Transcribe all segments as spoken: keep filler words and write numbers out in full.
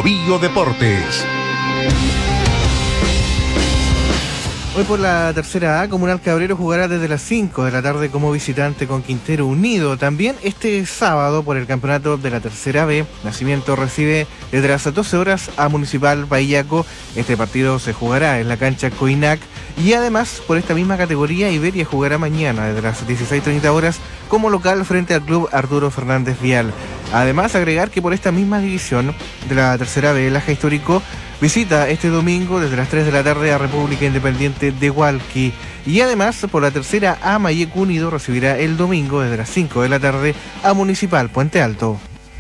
Bio Bio Deportes. Hoy por la tercera A, Comunal Cabrero jugará desde las cinco de la tarde como visitante con Quintero Unido. También este sábado por el campeonato de la tercera B, Nacimiento recibe desde las doce horas a Municipal Pahillaco. Este partido se jugará en la cancha Coinac. Y además, por esta misma categoría, Iberia jugará mañana desde las dieciséis treinta horas como local frente al club Arturo Fernández Vial. Además, agregar que por esta misma división de la tercera B, el Aja Histórico visita este domingo desde las tres de la tarde a República Independiente de Hualqui. Y además, por la tercera A, Mayeco Unido recibirá el domingo desde las cinco de la tarde a Municipal Puente Alto.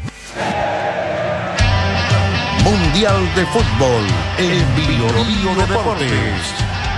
Mundial de Fútbol en Bio Bio Deportes.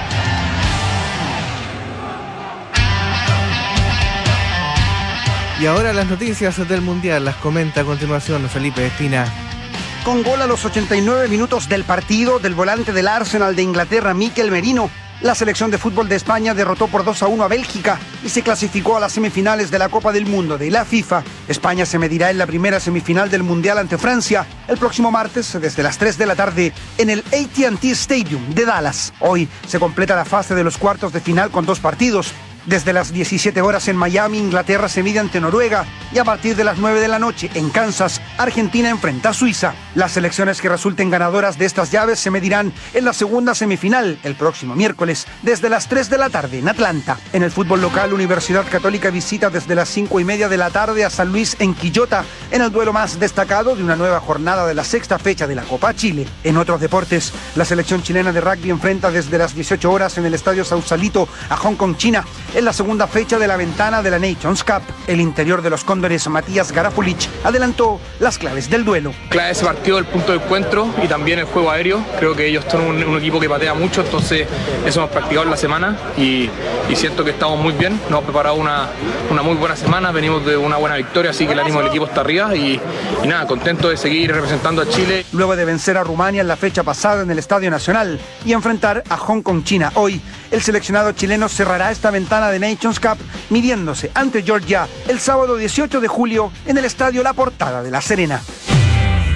Y ahora las noticias del Mundial las comenta a continuación Felipe Espina. Con gol a los ochenta y nueve minutos del partido del volante del Arsenal de Inglaterra, Mikel Merino, la selección de fútbol de España derrotó por dos a uno a Bélgica y se clasificó a las semifinales de la Copa del Mundo de la FIFA. España se medirá en la primera semifinal del Mundial ante Francia el próximo martes desde las tres de la tarde en el A T and T Stadium de Dallas. Hoy se completa la fase de los cuartos de final con dos partidos. Desde las diecisiete horas en Miami, Inglaterra se mide ante Noruega y a partir de las nueve de la noche en Kansas, Argentina enfrenta a Suiza. Las selecciones que resulten ganadoras de estas llaves se medirán en la segunda semifinal el próximo miércoles desde las tres de la tarde en Atlanta. En el fútbol local, Universidad Católica visita desde las cinco y media de la tarde a San Luis en Quillota en el duelo más destacado de una nueva jornada de la sexta fecha de la Copa Chile. En otros deportes, la selección chilena de rugby enfrenta desde las dieciocho horas en el Estadio Sausalito a Hong Kong, China, en la segunda fecha de la ventana de la Nations Cup. El interior de los Cóndores, Matías Garafulich, adelantó las claves del duelo. Clave ese partido, el punto de encuentro y también el juego aéreo. Creo que ellos son un, un equipo que patea mucho, entonces eso hemos practicado en la semana y, y siento que estamos muy bien. Nos hemos preparado una, una muy buena semana, venimos de una buena victoria, así que el ánimo del equipo está arriba y, y nada, contento de seguir representando a Chile. Luego de vencer a Rumania en la fecha pasada en el Estadio Nacional y enfrentar a Hong Kong, China hoy, el seleccionado chileno cerrará esta ventana de Nations Cup midiéndose ante Georgia el sábado dieciocho de julio en el Estadio La Portada de La Serena.